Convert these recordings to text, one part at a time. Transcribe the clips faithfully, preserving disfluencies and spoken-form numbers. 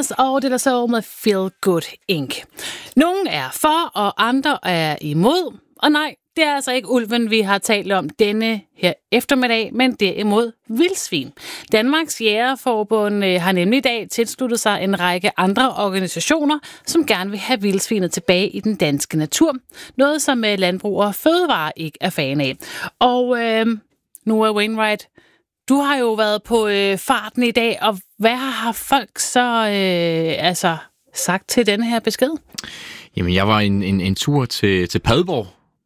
Killers og det, der så med Feel Good Incorporated. Nogle er for, og andre er imod. Og nej, det er altså ikke ulven, vi har talt om denne her eftermiddag, men derimod vildsvin. Danmarks Jægerforbund har nemlig i dag tilsluttet sig en række andre organisationer, som gerne vil have vildsvinet tilbage i den danske natur. Noget, som Landbrug og Fødevare ikke er fan af. Og øh, Noah Wainwright, du har jo været på øh, farten i dag, og hvad har folk så øh, altså sagt til denne her besked? Jamen, jeg var en, en, en tur til, til Padborg,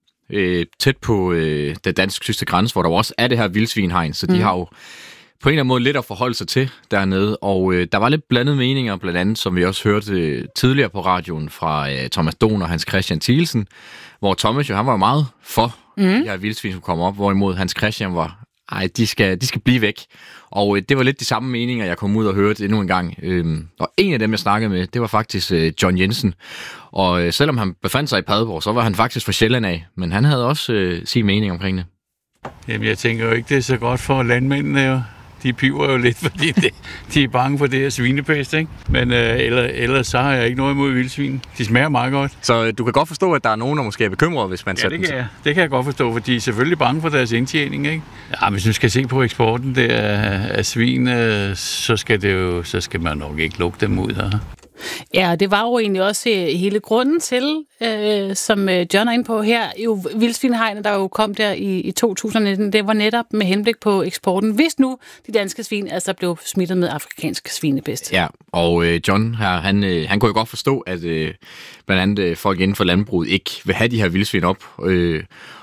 øh, tæt på øh, den dansk-tyske grænse, hvor der også er det her vildsvinhegn, så de mm. har jo på en eller anden måde lidt at forholde sig til dernede, og øh, der var lidt blandede meninger, blandt andet, som vi også hørte øh, tidligere på radioen fra øh, Thomas Dohn og Hans Christian Thielsen, hvor Thomas jo, han var jo meget for mm. de her vildsvin, som kom op, hvorimod Hans Christian var Ej, de skal, de skal blive væk. Og øh, det var lidt de samme meninger, jeg kom ud og hørte endnu en gang. Øhm, og en af dem, jeg snakkede med, det var faktisk øh, John Jensen. Og øh, selvom han befandt sig i Padborg, så var han faktisk fra Sjælland af. Men han havde også øh, sin mening omkring det. Jamen, jeg tænker jo ikke, det er så godt for landmændene jo. De piver jo lidt, fordi de, de er bange for det her svinepest, ikke? Men øh, ellers, ellers så har jeg ikke noget imod vildsvin. De smager meget godt. Så øh, du kan godt forstå, at der er nogen, der måske er bekymret, hvis man ja, sætter det kan jeg. Det kan jeg godt forstå, for de er selvfølgelig bange for deres indtjening, ikke? Ja, hvis du skal se på eksporten der af svin, øh, så skal det jo, så skal man nok ikke lukke dem ud her. Ja, det var jo egentlig også hele grunden til, øh, som John er inde på her, jo vildsvinhegnet, der jo kom der i, i to tusind nitten, det var netop med henblik på eksporten, hvis nu de danske svin altså blev smittet med afrikansk svinepest. Ja, og øh, John her, han, øh, han kunne jo godt forstå, at øh, blandt andet øh, folk inden for landbruget ikke vil have de her vildsvin op, øh,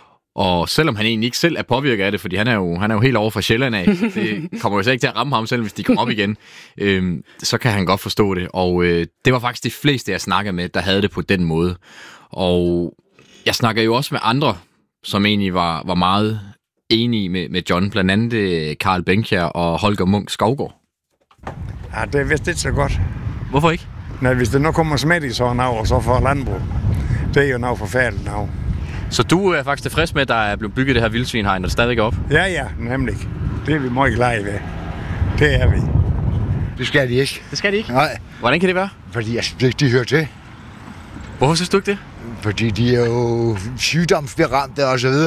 og selvom han egentlig ikke selv er påvirket af det, fordi han er jo, han er jo helt over fra Sjælland af, det kommer jo så ikke til at ramme ham selv, hvis de kommer op igen, øhm, så kan han godt forstå det. Og øh, det var faktisk de fleste, jeg snakkede med, der havde det på den måde. Og jeg snakker jo også med andre, som egentlig var, var meget enige med, med John, blandt andet Carl Benkjær og Holger Munk Skovgaard. Ja, det er vist ikke så godt. Hvorfor ikke? Nej, hvis det nu kommer smidt i sådan noget, og så får landbrug, det er jo noget forfærdeligt noget. Så du er faktisk tilfreds med, at der er blevet bygget det her vildsvinhegn, og det stadig er op? Ja, ja, nemlig. Det er vi meget glade ved. Det er vi. Det skal de ikke. Det skal de ikke? Nej. Hvordan kan det være? Fordi altså, de, de hører til. Hvorfor synes du ikke det? Fordi de er jo sygdomsberamte og så videre.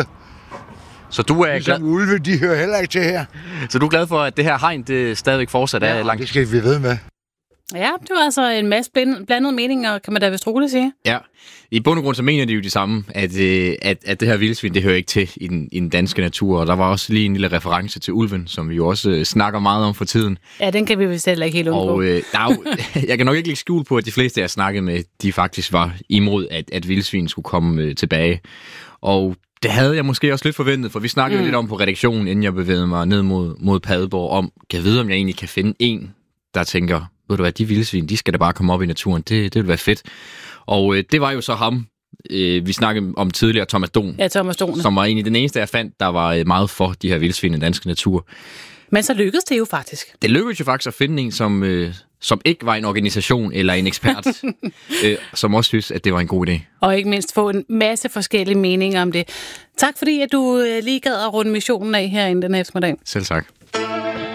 Så du er ligesom glad... ulve, de hører heller ikke til her. Så du er glad for, at det her hegn, det stadigvæk fortsat er ja, langt? det skal vi ved med. Ja, det var altså en masse blandede meninger, kan man da vist roligt sige. Ja, i bund og grund så mener de jo det samme, at, at, at det her vildsvin, det hører ikke til i den, i den danske natur. Og der var også lige en lille reference til ulven, som vi jo også øh, snakker meget om for tiden. Ja, den kan vi vist heller ikke helt undgå. Og øh, der er jo, jeg kan nok ikke lægge skjul på, at de fleste, jeg snakkede med, de faktisk var imod, at, at vildsvin skulle komme øh, tilbage. Og det havde jeg måske også lidt forventet, for vi snakkede mm. lidt om på redaktionen, inden jeg bevægede mig ned mod, mod Padborg, om, kan jeg vide, om jeg egentlig kan finde en, der tænker, ved du hvad, de vildsvin, de skal da bare komme op i naturen. Det, det vil være fedt. Og øh, det var jo så ham, øh, vi snakkede om tidligere, Thomas Dohn. Ja, Thomas Dohn. Som var egentlig den eneste, jeg fandt, der var øh, meget for de her vildsvin i den danske natur. Men så lykkedes det jo faktisk. Det lykkedes jo faktisk at finde en, som, øh, som ikke var en organisation eller en ekspert, øh, som også synes, at det var en god idé. Og ikke mindst få en masse forskellige meninger om det. Tak fordi, at du lige gad at runde missionen af herinde den eftermiddag. Selv tak.